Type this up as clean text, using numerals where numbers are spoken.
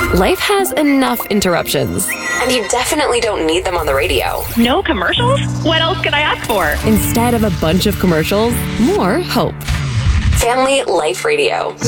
Life has enough interruptions, and you definitely don't need them on the radio. No commercials? What else could I ask for? Instead of a bunch of commercials, more hope. Family Life Radio.